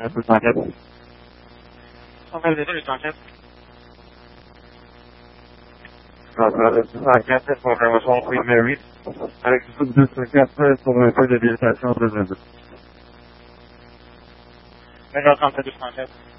204. On va le 204. Le 204, c'est confirmation Queen Mary. Avec le 204 pour un peu d'habilitation de 22. 20h37, 204.